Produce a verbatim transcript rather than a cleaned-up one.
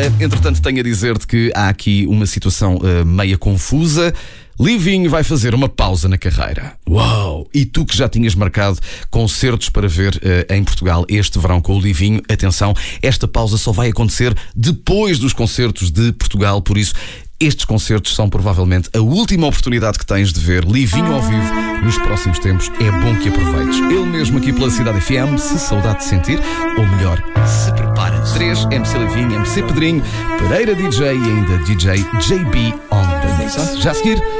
Entretanto, tenho a dizer-te que há aqui uma situação uh, meia confusa. Livinho vai fazer uma pausa na carreira. Uau! E tu que já tinhas marcado concertos para ver uh, em Portugal este verão com o Livinho, atenção, esta pausa só vai acontecer depois dos concertos de Portugal, por isso estes concertos são provavelmente a última oportunidade que tens de ver Livinho ao vivo nos próximos tempos. É bom que aproveites. Ele mesmo aqui pela Cidade F M, se saudade de sentir, ou melhor, se prepara. três, M C Livinho, M C Pedrinho, Pereira D J e ainda D J J B on the mix. Já a seguir,